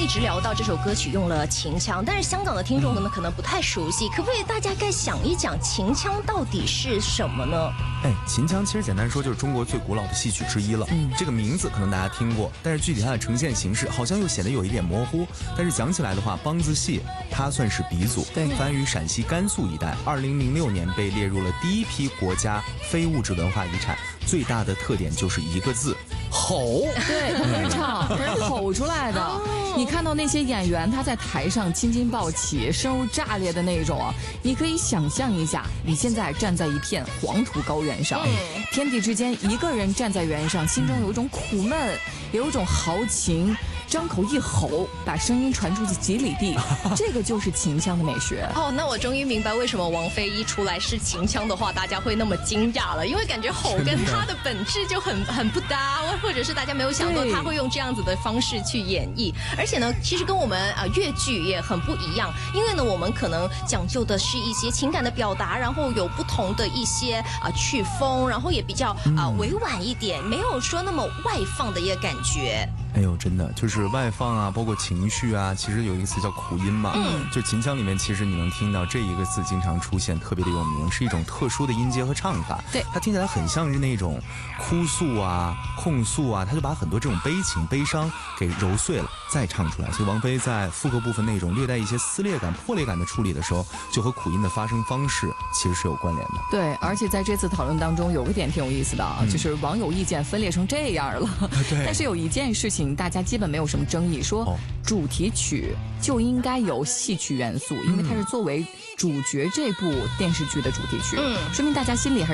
一直聊到这首歌曲用了秦腔，但是香港的听众可能不太熟悉，可不可以大家该讲一讲秦腔到底是什么呢？ 秦腔其实简单说就是中国最古老的戏曲之一了。这个名字可能大家听过，但是具体它的呈现形式好像又显得有一点模糊。但是讲起来的话，梆子戏它算是鼻祖，发源于陕西甘肃一带，2006年被列入了第一批国家非物质文化遗产。最大的特点就是一个字，吼。 对，他不是唱，他是吼出来的。你看到那些演员他在台上青筋暴起、声如炸裂的那种啊，你可以想象一下，你现在站在一片黄土高原上，天地之间一个人站在原上，心中有一种苦闷，有一种豪情。张口一吼，把声音传出去几里地，这个就是秦腔的美学。 那我终于明白为什么王菲一出来是秦腔的话，大家会那么惊讶了，因为感觉吼跟她的本质就很不搭，或者是大家没有想到她会用这样子的方式去演绎。而且呢，其实跟我们粤剧也很不一样，因为呢，我们可能讲究的是一些情感的表达，然后有不同的一些曲风，然后也比较委婉一点，没有说那么外放的一个感觉。 哎呦，真的就是外放啊，包括情绪啊，其实有一个词叫苦音嘛。就秦腔里面，其实你能听到这一个字经常出现，特别的有名，是一种特殊的音阶和唱法。 对， 它听起来很像是那种哭诉啊、控诉啊，它就把很多这种悲情、悲伤给揉碎了再唱出来。所以王菲在副歌部分那种略带一些撕裂感、破裂感的处理的时候，就和苦音的发声方式其实是有关联的。 对，而且在这次讨论当中，有个点挺有意思的啊，就是网友意见分裂成这样了。对，但是有一件事情大家基本没有什么争议，说主题曲就应该有戏曲元素，因为它是作为主角这部电视剧的主题曲，说明大家心里还是